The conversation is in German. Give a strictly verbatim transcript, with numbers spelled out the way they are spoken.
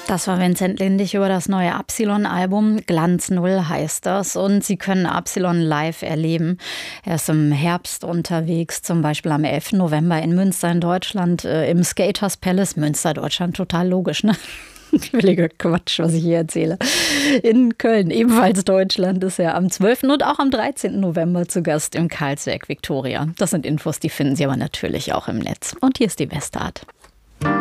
Das war Vincent Lindig über das neue Absilon-Album. Glanz Null heißt das. Und Sie können Absilon live erleben. Er ist im Herbst unterwegs, zum Beispiel am elften November in Münster in Deutschland, äh, im Skaters Palace. Münster, Deutschland, total logisch, ne? Völliger Quatsch, was ich hier erzähle. In Köln, ebenfalls Deutschland, ist er am zwölften und auch am dreizehnten November zu Gast im Karlswerk Victoria. Das sind Infos, die finden Sie aber natürlich auch im Netz. Und hier ist die Westart.